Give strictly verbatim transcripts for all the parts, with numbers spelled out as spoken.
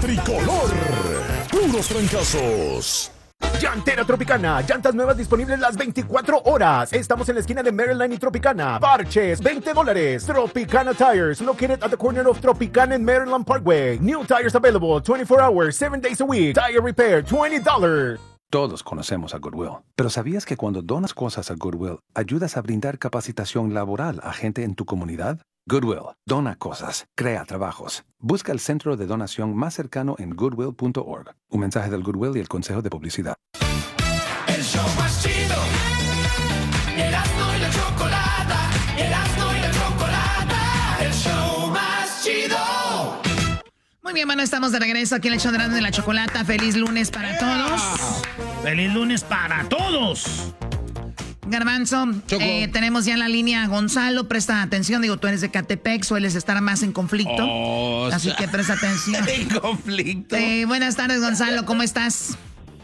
tricolor. Puros fracasos. Llantera Tropicana, llantas nuevas disponibles las veinticuatro horas. Estamos en la esquina de Maryland y Tropicana. Parches, veinte dólares. Tropicana Tires, located at the corner of Tropicana and Maryland Parkway. New tires available twenty-four hours, seven days a week. Tire repair, twenty dollars. Todos conocemos a Goodwill, pero ¿sabías que cuando donas cosas a Goodwill, ayudas a brindar capacitación laboral a gente en tu comunidad? Goodwill, dona cosas, crea trabajos. Busca el centro de donación más cercano en goodwill punto org. Un mensaje del Goodwill y el Consejo de Publicidad. El show más chido. Erasmo y la chocolata. Erasmo y la chocolata. El show más chido. Muy bien, bueno, estamos de regreso aquí en el show de Erasmo y la chocolata. Feliz lunes para todos. Feliz lunes para todos. Garbanzo, eh, tenemos ya en la línea a Gonzalo, presta atención, digo, tú eres de Catepec, sueles estar más en conflicto, oh, así que presta atención. En conflicto. Eh, buenas tardes, Gonzalo, ¿cómo estás?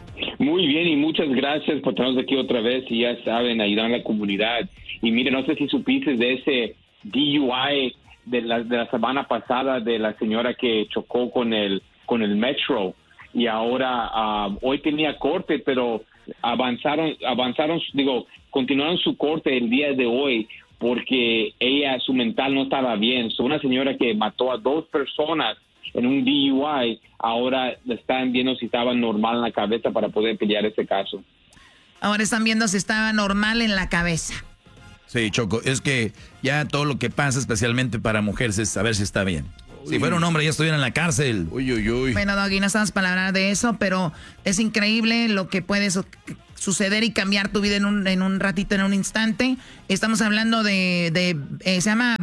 Muy bien y muchas gracias por tenernos aquí otra vez y ya saben, ayudar a la comunidad. Y mire, no sé si supiste de ese D U I de la, de la semana pasada de la señora que chocó con el, con el metro y ahora uh, hoy tenía corte, pero avanzaron, avanzaron, digo, continuaron su corte el día de hoy porque ella, su mental no estaba bien. So, una señora que mató a dos personas en un D U I, ahora están viendo si estaba normal en la cabeza para poder pelear ese caso. Ahora están viendo si estaba normal en la cabeza. Sí, Choco, es que ya todo lo que pasa, especialmente para mujeres, es saber si está bien. Uy. Si fuera un hombre ya estuviera en la cárcel. Uy, uy, uy. Bueno, Doggy, no estamos para hablar de eso, pero es increíble lo que puede su- suceder y cambiar tu vida en un, en un ratito, en un instante. Estamos hablando de, de eh, se llama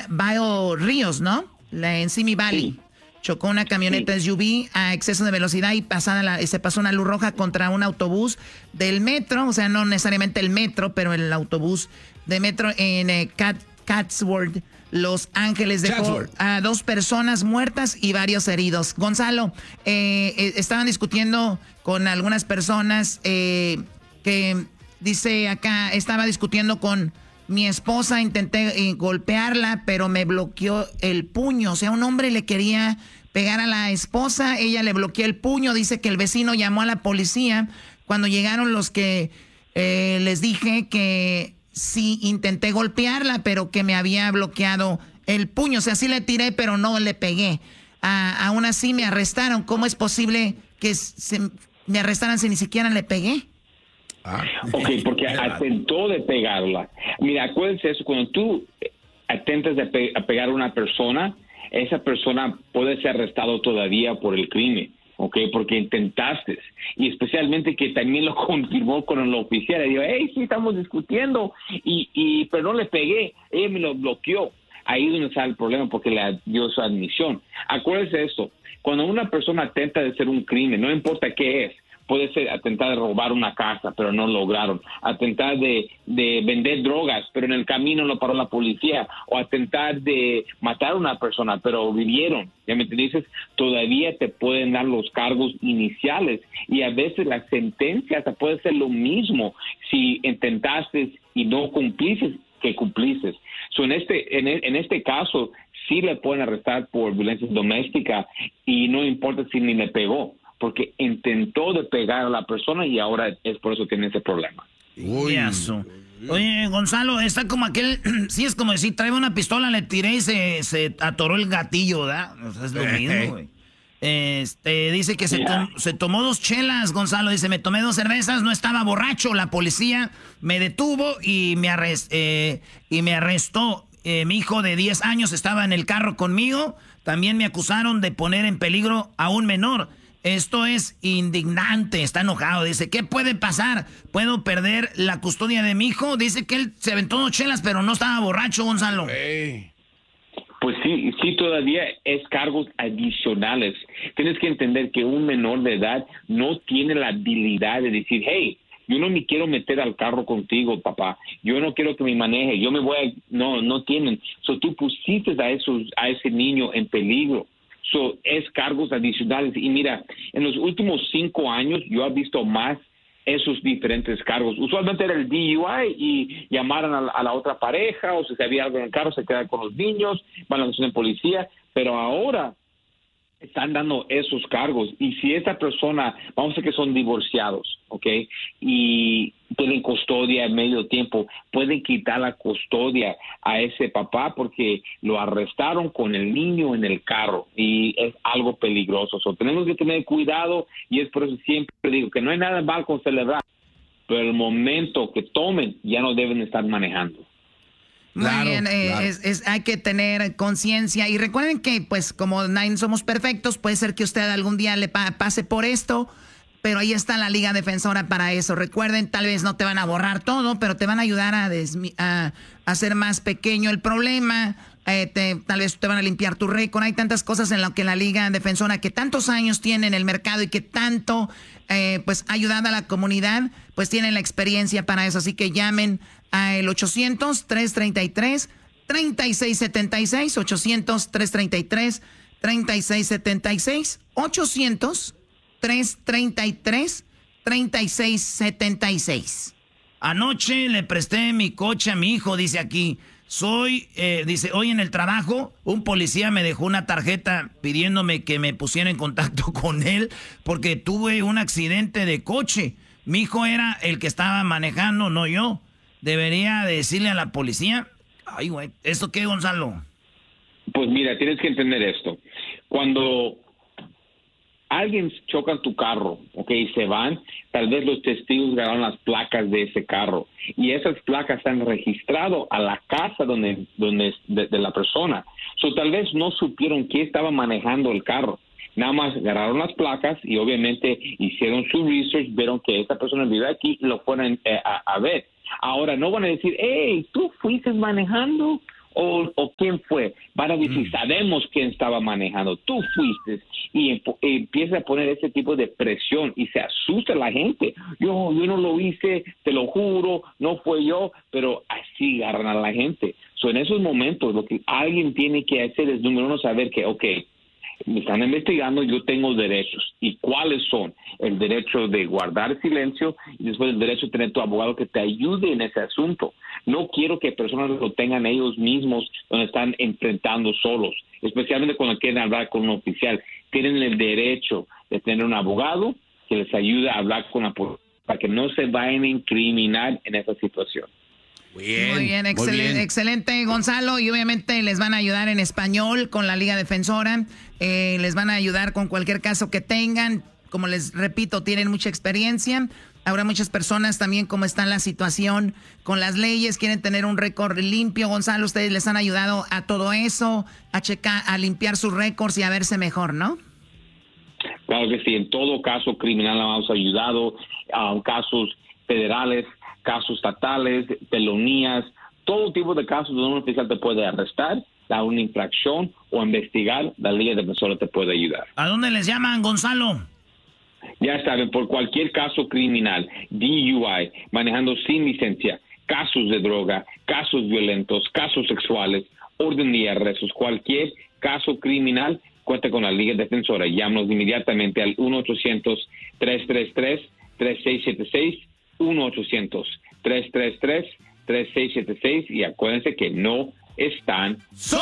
Bio Ríos, ¿no? La, en Simi Valley. Sí. Chocó una camioneta sí. S U V a exceso de velocidad y pasada la, se pasó una luz roja contra un autobús del metro, o sea, no necesariamente el metro, pero el autobús de metro en eh, Cat, Chatsworth, Los Ángeles, dejó a dos personas muertas y varios heridos. Gonzalo, eh, eh, estaban discutiendo con algunas personas eh, que, dice acá, estaba discutiendo con mi esposa, intenté eh, golpearla, pero me bloqueó el puño. O sea, un hombre le quería pegar a la esposa, ella le bloqueó el puño. Dice que el vecino llamó a la policía. Cuando llegaron los que eh, les dije que sí intenté golpearla, pero que me había bloqueado el puño. O sea, sí le tiré, pero no le pegué. Ah, aún así me arrestaron. ¿Cómo es posible que se, me arrestaran si ni siquiera le pegué? Ah. Ok, porque atentó de pegarla. Mira, acuérdense eso, cuando tú atentas de pe- a pegar a una persona, esa persona puede ser arrestado todavía por el crimen, ok, porque intentaste. Y especialmente que también lo confirmó con el oficial. Le dijo, hey, sí, estamos discutiendo, y, y pero no le pegué, ella me lo bloqueó. Ahí es donde está el problema, porque le dio su admisión. Acuérdense esto, cuando una persona atenta de hacer un crimen, no importa qué es, puede ser atentar de robar una casa, pero no lograron. Atentar de, de vender drogas, pero en el camino lo paró la policía. O atentar de matar a una persona, pero vivieron. ¿Ya me entiendes? Todavía te pueden dar los cargos iniciales. Y a veces la sentencia hasta puede ser lo mismo si intentaste y no cumpliste que cumpliste. So, en, este, en, en este caso, sí le pueden arrestar por violencia doméstica y no importa si ni le pegó, porque intentó de pegar a la persona y ahora es por eso que tiene ese problema. Uy, eso. Oye, Gonzalo, está como aquel, sí es como decir, trae una pistola, le tiré y se, se atoró el gatillo, ¿verdad? O sea, es lo mismo, güey. Este, dice que se, Yeah. tom- se tomó dos chelas, Gonzalo, dice, me tomé dos cervezas, no estaba borracho, la policía me detuvo y me, arrest- eh, y me arrestó. Eh, mi hijo de diez años estaba en el carro conmigo, también me acusaron de poner en peligro a un menor. Esto es indignante, está enojado. Dice, ¿qué puede pasar? ¿Puedo perder la custodia de mi hijo? Dice que él se aventó dos chelas, pero no estaba borracho, Gonzalo. Hey. Pues sí, sí, todavía es cargos adicionales. Tienes que entender que un menor de edad no tiene la habilidad de decir, hey, yo no me quiero meter al carro contigo, papá. Yo no quiero que me maneje. Yo me voy a... No, no tienen. So, tú pusiste a, esos, a ese niño en peligro. So, es cargos adicionales. Y mira, en los últimos cinco años yo he visto más esos diferentes cargos. Usualmente era el D U I y llamaran a la, a la otra pareja, o si había algo en el carro, se quedan con los niños, van a la estación de policía. Pero ahora están dando esos cargos. Y si esta persona, vamos a decir que son divorciados, ¿ok? Y tienen custodia en medio tiempo, pueden quitar la custodia a ese papá porque lo arrestaron con el niño en el carro y es algo peligroso. So, tenemos que tener cuidado y es por eso siempre digo que no hay nada mal con celebrar, pero el momento que tomen ya no deben estar manejando. Muy Claro, bien, eh, claro. es, es- hay que tener conciencia y recuerden que pues como nadie somos perfectos, puede ser que usted algún día le pa- pase por esto, pero ahí está la Liga Defensora para eso. Recuerden, tal vez no te van a borrar todo, pero te van a ayudar a, desmi- a, a hacer más pequeño el problema, eh, te- tal vez te van a limpiar tu récord. Hay tantas cosas en lo que la Liga Defensora, que tantos años tiene en el mercado y que tanto eh, pues ha ayudado a la comunidad, pues tienen la experiencia para eso. Así que llamen a el ochocientos, trescientos treinta y tres, treinta y seis setenta y seis, ochocientos, trescientos treinta y tres, treinta y seis setenta y seis, ochocientos, trescientos treinta y tres, treinta y seis setenta y seis. Anoche le presté mi coche a mi hijo, dice aquí. Soy, eh, dice, hoy en el trabajo, un policía me dejó una tarjeta pidiéndome que me pusiera en contacto con él porque tuve un accidente de coche. Mi hijo era el que estaba manejando, no yo. ¿Debería decirle a la policía? Ay, güey, ¿esto qué, Gonzalo? Pues mira, tienes que entender esto. Cuando alguien choca en tu carro, ok, y se van, tal vez los testigos grabaron las placas de ese carro y esas placas se han registrado a la casa donde, donde de, de la persona. So, tal vez no supieron quién estaba manejando el carro. Nada más agarraron las placas y obviamente hicieron su research, vieron que esta persona vive aquí y lo fueron eh, a, a ver. Ahora, no van a decir, hey, ¿tú fuiste manejando? O, o quién fue. Van a decir, sabemos quién estaba manejando, tú fuiste. Y emp- empieza a poner ese tipo de presión y se asusta la gente. Yo, yo no lo hice, te lo juro, no fue yo, pero así agarran a la gente. So, en esos momentos, lo que alguien tiene que hacer es, número uno, saber que, ok, me están investigando, yo tengo derechos. ¿Y cuáles son? El derecho de guardar silencio y después el derecho de tener tu abogado que te ayude en ese asunto. No quiero que personas lo tengan ellos mismos donde están enfrentando solos, especialmente cuando quieren hablar con un oficial. Tienen el derecho de tener un abogado que les ayude a hablar con la policía para que no se vayan a incriminar en esa situación. Bien, Muy bien, excelente, bien. excelente, Gonzalo. Y obviamente les van a ayudar en español con la Liga Defensora. Eh, les van a ayudar con cualquier caso que tengan. Como les repito, tienen mucha experiencia. Habrá muchas personas también, como está la situación con las leyes, quieren tener un récord limpio. Gonzalo, ustedes les han ayudado a todo eso, a checar, a limpiar sus récords y a verse mejor, ¿no? Claro que sí, en todo caso criminal hemos ayudado, a casos federales, casos estatales, felonías, todo tipo de casos donde un oficial te puede arrestar, dar una infracción o investigar, la Liga Defensora te puede ayudar. ¿A dónde les llaman, Gonzalo? Ya saben, por cualquier caso criminal, D U I, manejando sin licencia, casos de droga, casos violentos, casos sexuales, orden de arrestos, cualquier caso criminal, cuenta con la Liga Defensora. Llámanos inmediatamente al uno ochocientos, tres tres tres, tres seis siete seis, uno ochocientos, tres tres tres, tres seis siete seis y acuérdense que no están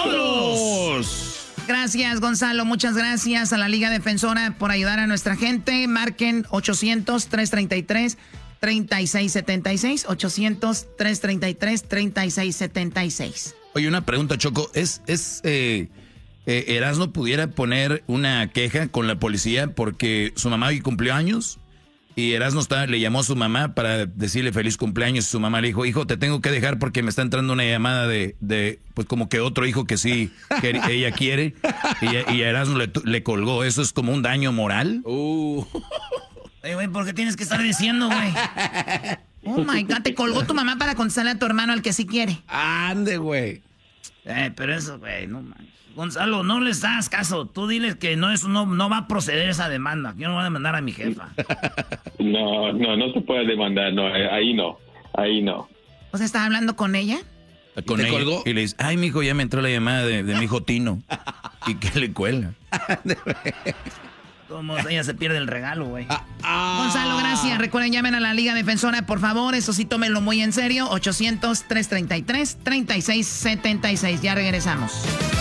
¡Solos! Gracias, Gonzalo. Muchas gracias a la Liga Defensora por ayudar a nuestra gente. Marquen ochocientos, trescientos treinta y tres, treinta y seis setenta y seis, ochocientos, trescientos treinta y tres, treinta y seis setenta y seis. Oye, una pregunta, Choco. ¿Es, es eh, eh, Erasmo pudiera poner una queja con la policía porque su mamá hoy cumplió años? Y Erasmo está, le llamó a su mamá para decirle feliz cumpleaños. Y su mamá le dijo, hijo, te tengo que dejar porque me está entrando una llamada de, de pues como que otro hijo que sí, que ella quiere. Y, y a Erasmo le, le colgó. ¿Eso es como un daño moral? Uh. Oye, güey, ¿por qué tienes que estar diciendo, güey? Oh, my God, te colgó tu mamá para contestarle a tu hermano al que sí quiere. Ande, güey. Eh, pero eso, güey, no manches. Gonzalo, no les das caso. Tú diles que no, eso no, no va a proceder esa demanda. Yo no voy a demandar a mi jefa. No, no, no se puede demandar, no, ahí no, ahí no. O sea, ¿estás hablando con ella? Con ¿Te ella. colgó? Y le dice, ay, mijo, ya me entró la llamada de, de mi hijo Tino. ¿Y qué le cuelga? Como ella se pierde el regalo, güey. Gonzalo, gracias. Recuerden, llamen a la Liga Defensora, por favor. Eso sí, tómenlo muy en serio. ochocientos, trescientos treinta y tres, treinta y seis setenta y seis. Ya regresamos.